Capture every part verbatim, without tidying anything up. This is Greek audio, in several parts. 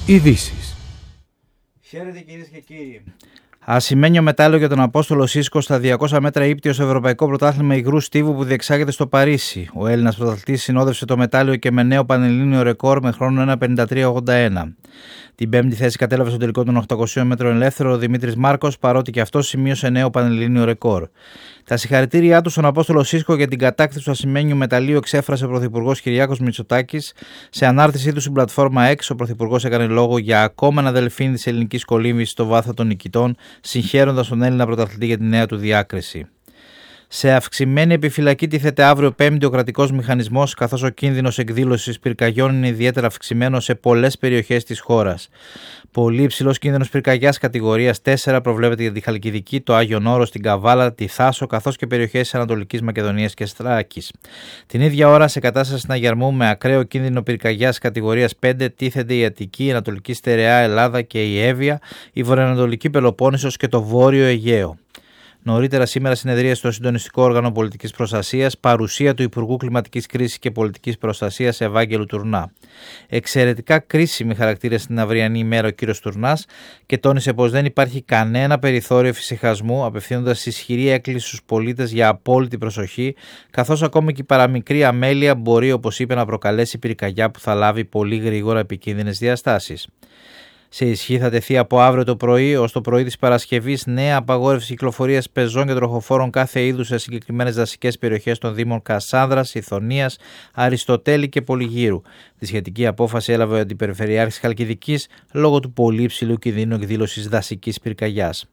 Ειδήσεις. Χαίρετε κυρίες και κύριοι. Ασημένιο μετάλλιο για τον Απόστολο Σίσκο στα διακόσια μέτρα ύπτιο στο Ευρωπαϊκό Πρωτάθλημα Υγρού Στίβου που διεξάγεται στο Παρίσι. Ο Έλληνας πρωταθλητής συνόδευσε το μετάλλιο και με νέο πανελλήνιο ρεκόρ με χρόνο ένα πενήντα τρία ογδόντα ένα. Την πέμπτη θέση κατέλαβε στο τελικό των οκτακοσίων μέτρων ελεύθερο ο Δημήτρης Μάρκος, παρότι και αυτός σημείωσε νέο πανελλήνιο ρεκόρ. Τα συγχαρητήριά του στον Απόστολο Σίσκο για την κατάκτηση του ασημένιου μεταλλίου εξέφρασε ο Πρωθυπουργός Κυριάκος Μητσοτάκης. Σε ανάρτησή του στην πλατφόρμα X, ο Πρωθυπουργός έκανε λόγο για ακόμα ένα δελφίνι της ελληνικής κολύμβησης στο βάθο των νικητών, συγχαίροντας τον Έλληνα πρωταθλητή για τη νέα του διάκριση. Σε αυξημένη επιφυλακή τίθεται αύριο Πέμπτη ο κρατικός μηχανισμός, καθώς ο κίνδυνος εκδήλωσης πυρκαγιών είναι ιδιαίτερα αυξημένο σε πολλές περιοχές της χώρας. Πολύ υψηλός κίνδυνος πυρκαγιάς κατηγορίας τέσσερα προβλέπεται για τη Χαλκιδική, το Άγιον Όρος, την Καβάλα, τη Θάσο, καθώς και περιοχές της Ανατολικής Μακεδονίας και Θράκης. Την ίδια ώρα, σε κατάσταση συναγερμού με ακραίο κίνδυνο πυρκαγιάς κατηγορίας πέντε, τίθεται η Αττική, η Ανατολική Στερεά Ελλάδα και η Εύβοια, η Βορειοανατολική Πελοπόννησος και το Βόρειο Αιγαίο. Νωρίτερα σήμερα συνεδρίασε στο Συντονιστικό Όργανο Πολιτικής Προστασίας, παρουσία του Υπουργού Κλιματικής Κρίσης και Πολιτικής Προστασίας Ευάγγελου Τουρνά. Εξαιρετικά κρίσιμη χαρακτήρα στην αυριανή ημέρα ο κύριος Τουρνάς και τόνισε πως δεν υπάρχει κανένα περιθώριο εφησυχασμού, απευθύνοντας ισχυρή έκκληση στους πολίτες για απόλυτη προσοχή, καθώς ακόμη και η παραμικρή αμέλεια μπορεί, όπως είπε, να προκαλέσει πυρκαγιά που θα λάβει πολύ γρήγορα επικίνδυνες διαστάσεις. Σε ισχύ θα τεθεί από αύριο το πρωί ως το πρωί της Παρασκευής νέα απαγόρευση κυκλοφορίας πεζών και τροχοφόρων κάθε είδους σε συγκεκριμένες δασικές περιοχές των Δήμων Κασάνδρας, Ιθωνίας, Αριστοτέλη και Πολυγύρου. Τη σχετική απόφαση έλαβε ο Αντιπεριφερειάρχης Χαλκιδικής λόγω του πολύ υψηλού κινδύνου εκδήλωσης δασικής πυρκαγιάς.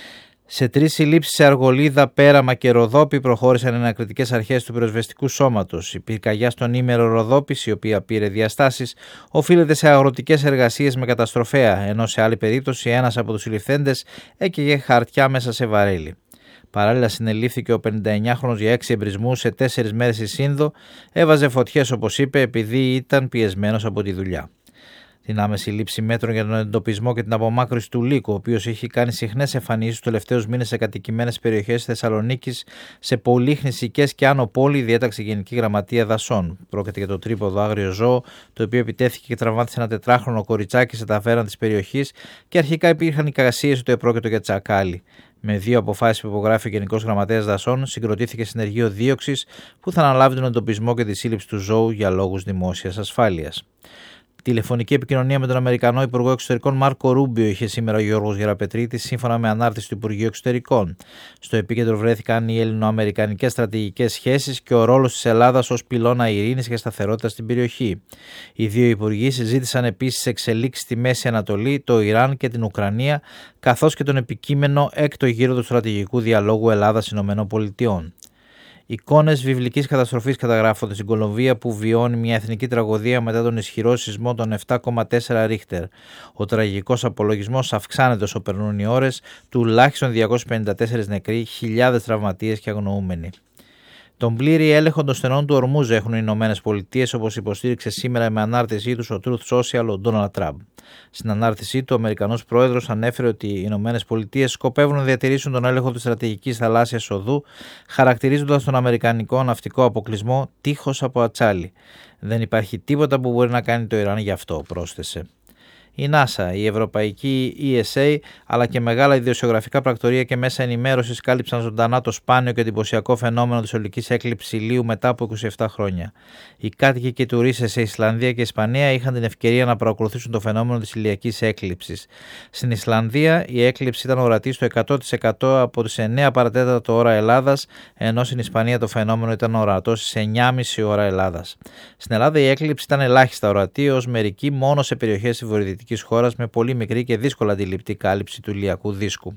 Σε τρεις συλλήψεις σε Αργολίδα, Πέραμα και Ροδόπη προχώρησαν οι ανακριτικές αρχές του πυροσβεστικού σώματος. Η πυρκαγιά στον ήμερο Ροδόπης, η οποία πήρε διαστάσεις, οφείλεται σε αγροτικές εργασίες με καταστροφέα, ενώ σε άλλη περίπτωση ένας από τους συλληφθέντες έκαιγε χαρτιά μέσα σε βαρέλι. Παράλληλα, συνελήφθηκε ο πενηνταεννιάχρονος για έξι εμπρισμούς σε τέσσερις μέρες στη Σύνδο, έβαζε φωτιές όπως είπε επειδή ήταν πιεσμένος από τη δουλειά. Την άμεση λήψη μέτρων για τον εντοπισμό και την απομάκρυνση του λύκου, ο οποίος έχει κάνει συχνές εμφανίσεις τους τελευταίους μήνες σε κατοικημένες περιοχές της Θεσσαλονίκης, σε πολύχνης οικές και άνω πόλη, διέταξε η Γενική Γραμματεία Δασών. Πρόκειται για το τρίποδο άγριο ζώο, το οποίο επιτέθηκε και τραυμάτισε ένα τετράχρονο κοριτσάκι σε ταβέρνα της περιοχής και αρχικά υπήρχαν εικασίες ότι επρόκειτο για τσακάλι. Με δύο αποφάσεις που υπογράφει ο Γενικός Γραμματέας Δασών, συγκροτήθηκε συνεργείο δίωξης που θα αναλάβει τον εντοπισμό και τη σύλληψη του ζώου για λόγους δημόσιας ασφάλειας. Τηλεφωνική επικοινωνία με τον Αμερικανό Υπουργό Εξωτερικών Μάρκο Ρούμπιο είχε σήμερα ο Γιώργος Γεραπετρίτης, σύμφωνα με ανάρτηση του Υπουργείου Εξωτερικών. Στο επίκεντρο βρέθηκαν οι ελληνοαμερικανικές στρατηγικές σχέσεις και ο ρόλος της Ελλάδας ως πυλώνα ειρήνης και σταθερότητας στην περιοχή. Οι δύο υπουργοί συζήτησαν επίσης εξελίξεις στη Μέση Ανατολή, το Ιράν και την Ουκρανία, καθώς και τον επικείμενο έκτο γύρο του στρατηγικού διαλόγου Ελλάδα-ΗΠΑ. Εικόνες βιβλικής καταστροφής καταγράφονται στην Κολομβία που βιώνει μια εθνική τραγωδία μετά τον ισχυρό σεισμό των επτά κόμμα τέσσερα ρίχτερ. Ο τραγικός απολογισμός αυξάνεται όσο περνούν οι ώρες, τουλάχιστον διακόσιοι πενήντα τέσσερις νεκροί, χιλιάδες τραυματίες και αγνοούμενοι. Τον πλήρη έλεγχο των στενών του Ορμούζ έχουν οι Ηνωμένες Πολιτείες, όπως υποστήριξε σήμερα με ανάρτησή του ο Truth Social ο Ντόναλντ Τραμπ. Στην ανάρτησή του, ο Αμερικανός Πρόεδρος ανέφερε ότι οι Ηνωμένες Πολιτείες σκοπεύουν να διατηρήσουν τον έλεγχο της στρατηγικής θαλάσσιας οδού, χαρακτηρίζοντας τον αμερικανικό ναυτικό αποκλεισμό τείχος από ατσάλι. Δεν υπάρχει τίποτα που μπορεί να κάνει το Ιράν γι' αυτό, πρόσθεσε. Η NASA, η Ευρωπαϊκή ι ες έι αλλά και μεγάλα ιδιοσιογραφικά πρακτορεία και μέσα ενημέρωσης κάλυψαν ζωντανά το σπάνιο και εντυπωσιακό φαινόμενο της ολικής έκλειψης ηλίου μετά από είκοσι επτά χρόνια. Οι κάτοικοι και τουρίστες σε Ισλανδία και Ισπανία είχαν την ευκαιρία να παρακολουθήσουν το φαινόμενο της ηλιακής έκλειψης. Στην Ισλανδία η έκλειψη ήταν ορατή στο εκατό τοις εκατό από τις εννέα παρατέταρτο ώρα Ελλάδας, ενώ στην Ισπανία το φαινόμενο ήταν ορατό στις εννιά και μισή ώρα Ελλάδας. Στην Ελλάδα η έκλειψη ήταν ελάχιστα ορατή, ως μερική μόνο σε περιοχές της βορειοδυτικής χώρας με πολύ μικρή και δύσκολα αντιληπτή κάλυψη του ηλιακού δίσκου.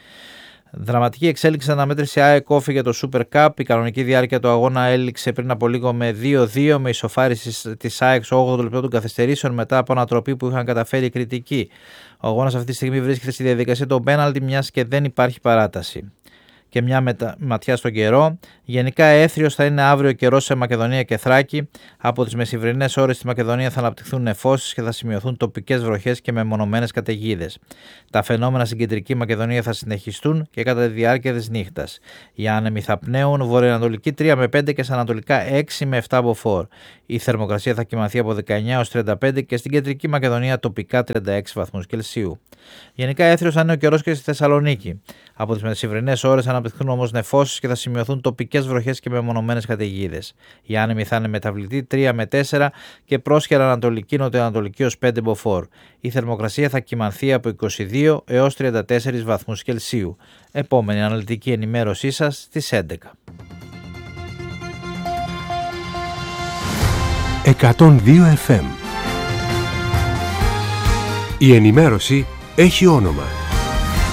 Δραματική εξέλιξη αναμέτρηση ΑΕΚ Όφη για το Super Cup. Η κανονική διάρκεια του αγώνα έληξε πριν από λίγο με δύο δύο με ισοφάριση της ΑΕΚ στο όγδοο λεπτό των καθυστερήσεων μετά από ανατροπή που είχαν καταφέρει οι κριτικοί. Ο αγώνας αυτή τη στιγμή βρίσκεται στη διαδικασία των πέναλτι, μιας και δεν υπάρχει παράταση. και μια μετα... ματιά στον καιρό. Γενικά έθριος θα είναι αύριο καιρός σε Μακεδονία και Θράκη. Από τις μεσημβρινές ώρες στη Μακεδονία θα αναπτυχθούν νεφώσεις και θα σημειωθούν τοπικές βροχές και μεμονωμένες καταιγίδες. Τα φαινόμενα στην κεντρική Μακεδονία θα συνεχιστούν και κατά τη διάρκεια της νύχτας. Οι άνεμοι θα πνέουν βορειοανατολική τρία με πέντε και στα ανατολικά έξι με επτά μποφόρ. Η θερμοκρασία θα κυμανθεί από δεκαεννιά έως τριάντα πέντε και στην κεντρική Μακεδονία τοπικά τριάντα έξι βαθμούς Κελσίου. Γενικά έθριος θα είναι ο καιρός και στη Θεσσαλονίκη. Από τις μεσημβρινές ώρες θα αναπτυχθούν όμως νεφώσεις και θα σημειωθούν τοπικές βροχές και μεμονωμένες καταιγίδες. Οι άνεμοι θα είναι μεταβλητοί τρία με τέσσερα και πρόσχερα ανατολική νοτιοανατολική ως πέντε μποφόρ. Η θερμοκρασία θα κυμανθεί από είκοσι δύο έως τριάντα τέσσερα βαθμούς Κελσίου. Επόμενη αναλυτική ενημέρωσή σας στις έντεκα. εκατόν δύο εφ εμ. Η ενημέρωση έχει όνομα.